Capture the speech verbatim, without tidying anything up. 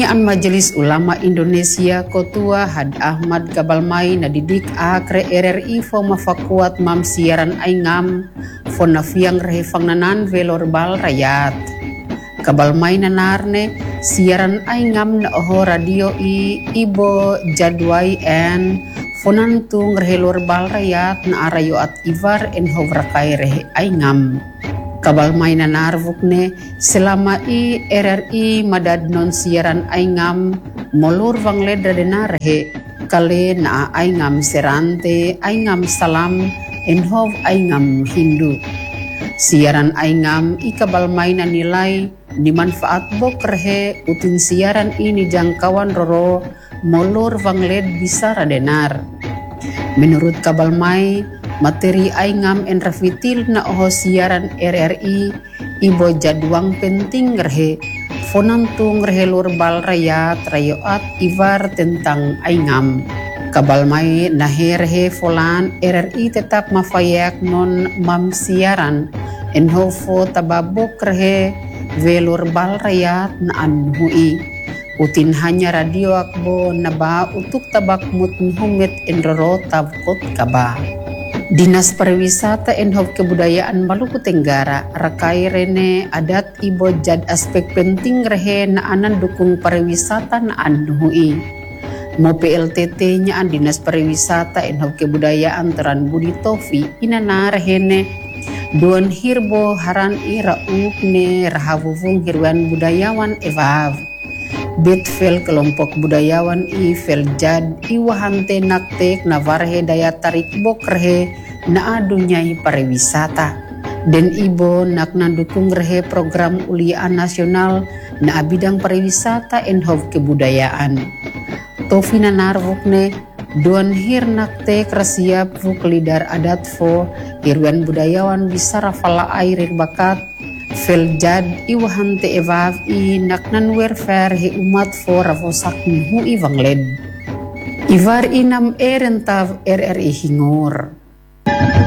Nian Majelis Ulama Indonesia Ketua Had Ahmad Kabalmay nadidik akre R R I fo mafakuat mam siaran aingam fo nafiang rehefang nanan velor bal rayat. Kabalmay nanarne siaran aingam na oho radio i ibo jadwai en fonantung rehelor bal rayat na arayo at ivar en hovrakai rehe aingam. Kabalmay nanarvukne selama i R R I madad non siaran aingam molur vangled radenarhe kale na aingam serante aingam salam enhov aingam Hindu. Siaran aingam i kabalmay na nilai dimanfaat bok rehe utin siaran ini jangkauan roro molur vangled bisa radenar. Menurut Kabalmay, materi aingam en rafitil na oho siaran R R I ibo jadwang penting rehe fonantung rehe lur bal rayat rayoat ivar tentang aingam. Kabalmay nahe rehe folan R R I tetap mafayak non mam siaran enho fo tababok rehe velur bal rayat na anhui. Utin hanya radio akbo naba utuk tabak mutn humet enroro tabkot kaba. Dinas Pariwisata enhov Kebudayaan Maluku Tenggara rakai rene adat ibo jad aspek penting rehe na anan dukung pariwisata na anhui. Mo P L T T-nya an Dinas Pariwisata enhov Kebudayaan Teran Budi Tofi inana rehene duan hirbo haran ira ukne rahavuvung hirwan budayawan evav. Betvel kelompok budayawan i Feljad iwahante naktek na varhe daya tarik bokrehe na adunyai pariwisata. Den ibo nak nandukung rehe program uliaan nasional na bidang pariwisata enhov kebudayaan. Tofi nanarvukne duan hir naktek rasiap vuk lidar adat fo hirwan budayawan bisa rafala airir bakat Feljad iwahante evav i naknan werfer he umat fo ravosak nuhu i vangled. Ivar inam erentav R R I hingor.